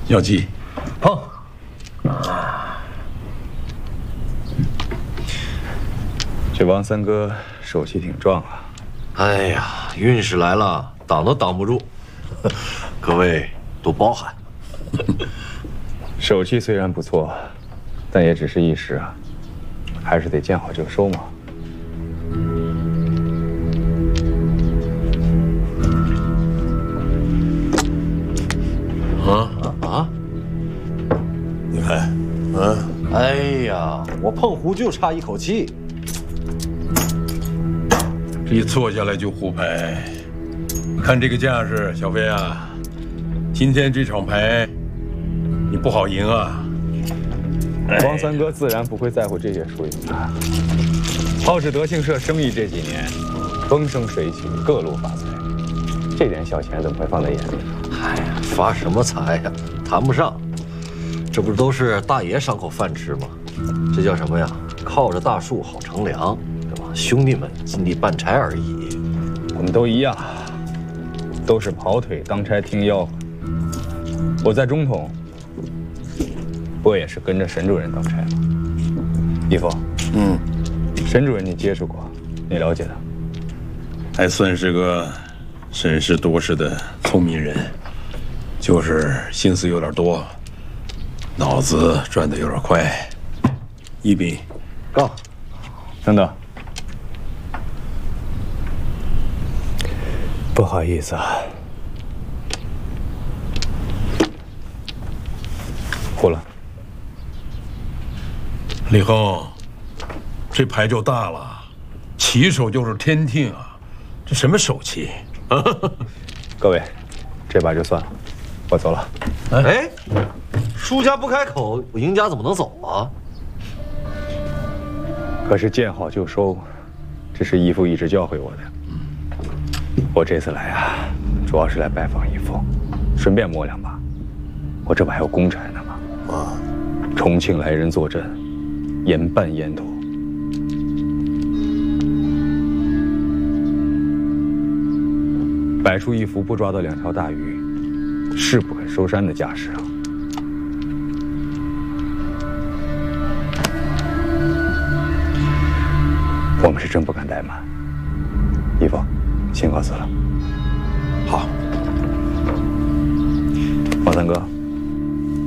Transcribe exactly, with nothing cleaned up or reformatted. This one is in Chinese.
要鸡， 碰。 这王三哥手气挺壮啊！ 哎呀，运势来了，挡都挡不住，各位多包涵。 手气虽然不错，但也只是一时啊，还是得见好就收嘛。 啊啊！ 你看，嗯， 哎呀，我碰胡就差一口气。 一坐下来就胡牌，看这个架势，小飞啊，今天这场牌你不好赢啊。 王三哥自然不会在乎这些输赢啊。好使德庆社生意这几年风生水起，各路发财，这点小钱怎么会放在眼里？ 哎呀，发什么财呀？谈不上，这不都是大爷赏口饭吃吗？这叫什么呀？靠着大树好乘凉。 兄弟们尽力办差而已， 我们都一样，都是跑腿当差听吆喝。我在中统，不也是跟着沈主任当差吗？义父， 嗯， 沈主任你接触过，你了解他， 还算是个审时度势的聪明人，就是心思有点多，脑子转得有点快。一比， 告， 等等。 不好意思啊，胡了。 李亨，这牌就大了，起手就是天听啊，这什么手气？ 各位，这把就算了，我走了。 哎，输家不开口，我赢家怎么能走啊？ 可是见好就收，这是义父一直教会我的。 我这次来啊，主要是来拜访义父，顺便摸两把。我这不还有公差呢吗？啊！重庆来人坐镇，严办严妥。摆出一副不抓到两条大鱼，誓不肯收山的架势啊！我们是真不敢怠慢，义父。 先告辞了。 好， 王三哥。